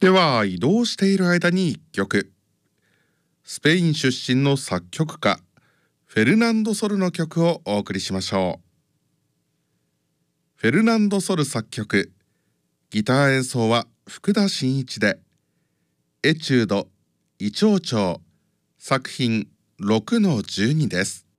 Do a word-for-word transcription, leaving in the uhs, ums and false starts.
では移動している間にいっきょく、スペイン出身の作曲家フェルナンド・ソルの曲をお送りしましょう。フェルナンド・ソル作曲、ギター演奏は福田真一で、エチュード、イ長調、作品ろくのじゅうにです。